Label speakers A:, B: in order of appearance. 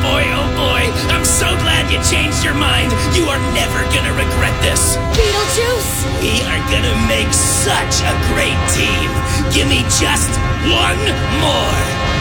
A: oh boy, I'm so glad you changed your mind. You are never gonna regret this.
B: Beetlejuice!
A: We are gonna make such a great team. Give me just one more.